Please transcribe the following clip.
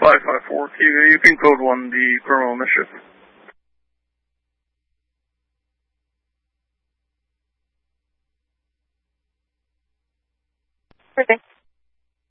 554 Kiva. You can code 1 the criminal mischief. Perfect.